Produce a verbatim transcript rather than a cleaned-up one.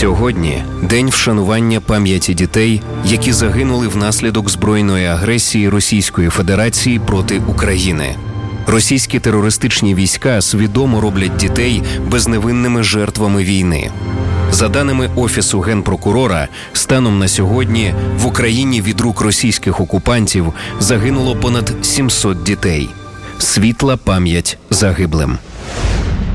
Сьогодні – день вшанування пам'яті дітей, які загинули внаслідок збройної агресії Російської Федерації проти України. Російські терористичні війська свідомо роблять дітей безневинними жертвами війни. За даними Офісу Генпрокурора, станом на сьогодні в Україні від рук російських окупантів загинуло понад сімсот дітей. Світла пам'ять загиблим.